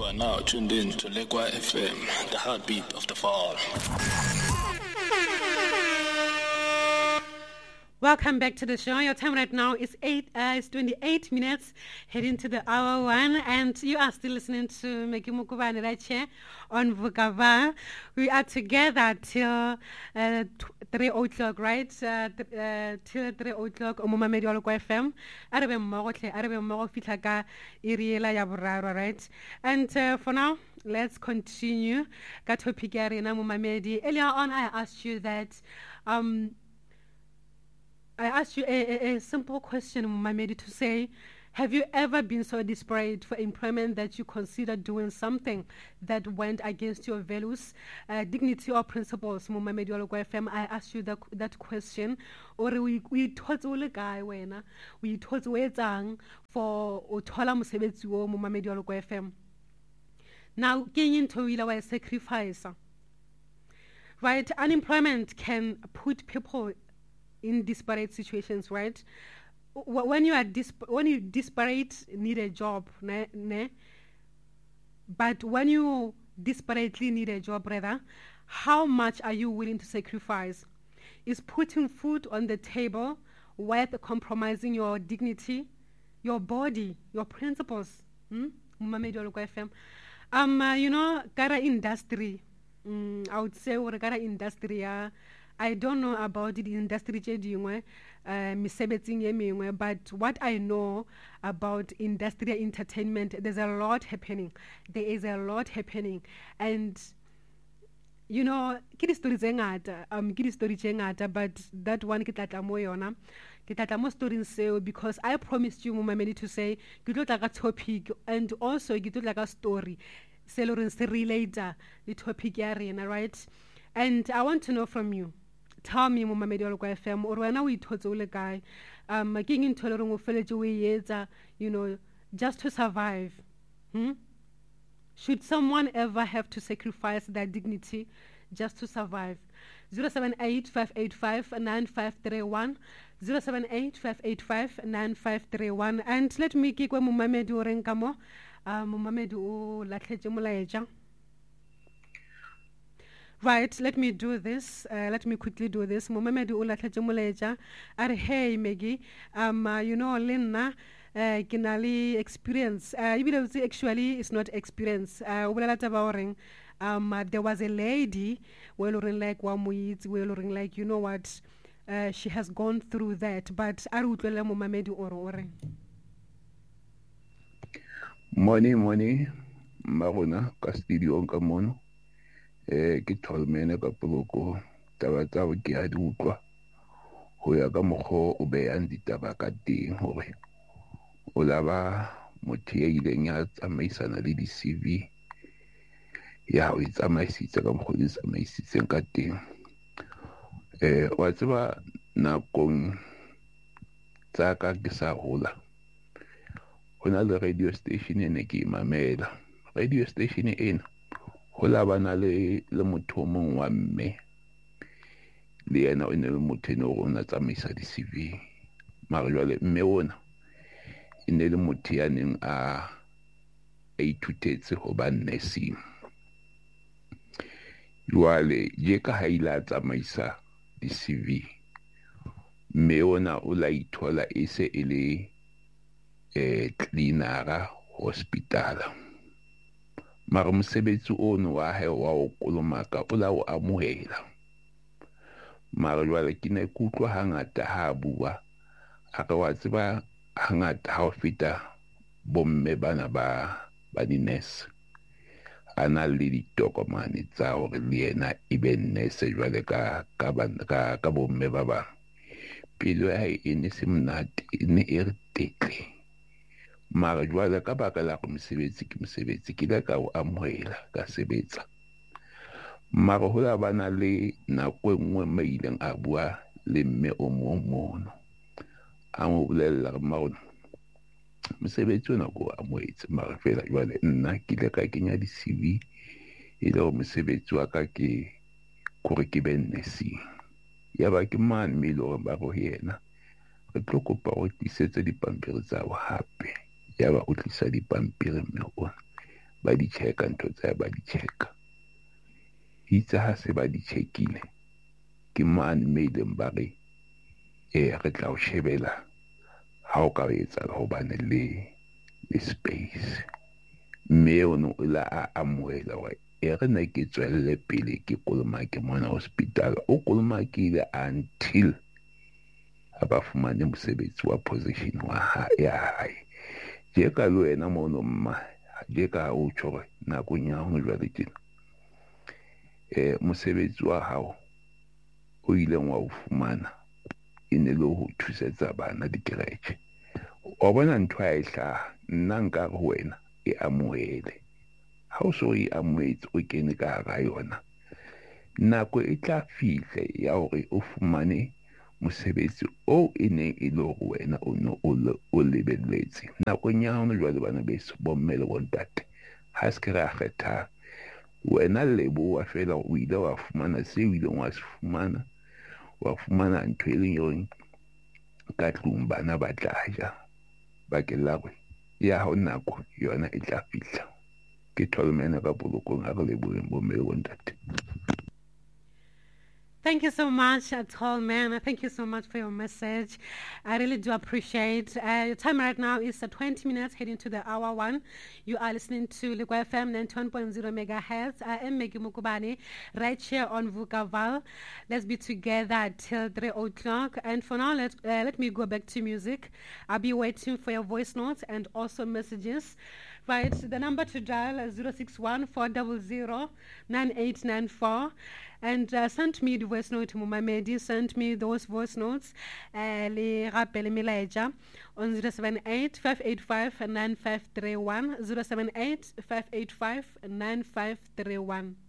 are now tuned in to Lekwa FM, the heartbeat of the fall. Welcome back to the show. Your time right now is 28 minutes, heading to the hour one, and you are still listening to Meki Mukubane right here on Vukava. We are together till 3 o'clock, right? Till 3 o'clock on Mumamedi Olokwa FM. Arebe mmogo fitla ka iriela ya boraro, right? And for now, let's continue. Ka topic ya rena Mumamedi. Earlier on, I asked you that I asked you a simple question, Mumamedi, to say, have you ever been so desperate for employment that you considered doing something that went against your values, dignity, or principles? Mumamedi Olokwa FM, I asked you that question. Or we told you guy when we told you for Otola Musebetsu Mumamedi Olokwa FM. Now, getting into a sacrifice, right? Unemployment can put people in disparate situations, right? When you disparate need a job, but when you desperately need a job, rather, how much are you willing to sacrifice? Is putting food on the table worth compromising your dignity, your body, your principles? Mumamedi Olokwa FM. You know, Gara industry. I would say or Gara industry. I don't know about the industry but what I know about industrial entertainment, there's a lot happening. There is a lot happening. And you know, ke di story tse ngata, but that one ke tla mo yona. Ke tla mo story seo because I promised you, Mumamedi, to say ke tlo tla ka topic and also ke tlo tla ka story se lo reng se relate the topic ya rena, right? And I want to know from you. Tell me, Mumamedi Olokwa FM, or when we told the guy, making intolerant of fellow you know, just to survive. Should someone ever have to sacrifice their dignity just to survive? 078-585-9531, 078-585-9531. And let me kick Mumamedi Orenkamo, Mumamedi O Latleje Mulaeja. Right, let me do this. Let me quickly do this. Mumamedi Ulatlhaje Molaetja are hey Maggie. You know, Lena kinali experience. Actually, it's not experience. There was a lady like you know what, she has gone through that. But arutlela Mumamedi ore. Money, Marona, Castillo, Camono. Ke tholmene ka poloko taba tsa ke a di utlwa ho ya ka mokgo o behang ditaba ka teng hore o laba motho ya ileng ya tsamaisana le di-CV ya o tsamaisitse ka mokgo di tsamaisitseng ka teng. Wa tseba nakong tsa ka ke sa hola ho na le radio station ene ke mamela. Radio station ena ho labana le motho mong wa mme le yena o ne le motho ene o na tsamaisa di-CV mara jwale mme ona e ne le motho ya neng a ithutetse ho ba nursing. Jwale je ka ha ile a tsamaisa di-CV mme ona o la ithola e se e le cleanera hospitala. Mara mosebetsi ono wa hae wa o kolomaka o la o amohela. Mara jwale ke ne ke utlwa hangata ha bua a re wa tseba hangata ha o feta bomme bana ba di-nurse a na le ditokomane tsa hore le yena e be nurse jwale ka bomme ba bang. Pelo ya hae e ne se monate, e ne e re tetle. Mara jwale ka baka la go mosebetsi ke la ka o amohela ka sebetsa. Mara ho la bana le nako nngwe maileng a bua le mme o mono a mo bolella re marona mosebetsi ona go amohetse mara fela jwale nna ke le ka kenya di-CV e le mosebetsi wa ka ke kore ke be nursing. Ya ba ke man me le gore ba go yena re tlo kopa go tlisetsa dipampiri tsa go hape. Ya ba o tlisa dipampiri mme ona ba di check-a ntho tsa ba di check-a itse ha se ba di check-ile ke mane maileng ba re re tla o shebela ha o ka etsa ho bane le space mme o no la a amohela hore re ne ke tswelle pele ke kolomake mona hospital o kolomakile until ba fumane mosebetsi wa position wa ya hae je ka lo ena mono mma je ka o tshore nakong ya ho jwale tjena mosebetsi wa hao o ileng wa o fumana e ne le ho thusetsa bana dikeretjhe o bona ntho a e hlaha nna nka re wena e amohele ha o so e amohetse o kene ka hara yona nako e tla fihla ya hore o fumane mosebetsi o e ne e le hore wena o no o lebelletse nakong ya hona jwale bana beso bomme le bontate ha se ke ra kgetha wena leboha fela o ile wa fumana seo ile wa se fumana wa fumana ntho e leng yone ka tlung bana ba tla ja ba ke lagwe ya ho nako yona e tla fihla ke tholmena ka polokong ha re leboheng bomme le bontate. Thank you so much, Tall Man. Thank you so much for your message. I really do appreciate. Your time right now is 20 minutes heading to the hour 1. You are listening to Ligwa FM 91.0 megahertz. I am Maggie Mukubani, right here on Vukaval. Let's be together till 3 o'clock. And for now, let me go back to music. I'll be waiting for your voice notes and also messages. Right, the number to dial is 061-400-9894. And send me the voice note, Mumamedi. Send me those voice notes. Le rappel milaja on 078-585-9531. 078-585-9531.